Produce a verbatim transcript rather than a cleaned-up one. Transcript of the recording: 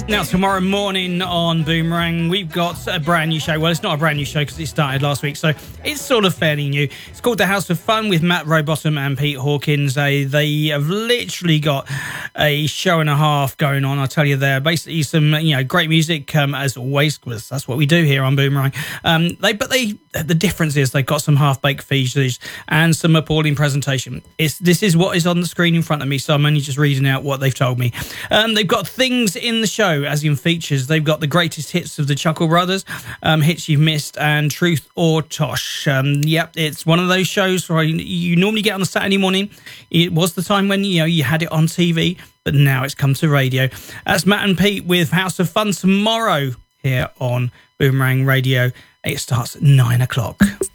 Now, tomorrow morning on Boomerang, we've got a brand new show. Well, it's not a brand new show because it started last week, so it's sort of fairly new. It's called The House of Fun with Matt Rowbottom and Pete Hawkins. They, they have literally got a show and a half going on, I tell you there. Basically, some you know great music, um, as always, because that's what we do here on Boomerang. Um, they, but they, the difference is they've got some half-baked features and some appalling presentation. It's, this is what is on the screen in front of me, so I'm only just reading out what they've told me. Um, they've got things in the show, as in features. They've got the greatest hits of the Chuckle Brothers, um, hits you've missed, and Truth or Tosh. Um, yep, it's one of those shows where you normally get on a Saturday morning. It was the time when you know you had it on T V, but now it's come to radio. That's Matt and Pete with House of Fun tomorrow here on Boomerang Radio. It starts at nine o'clock.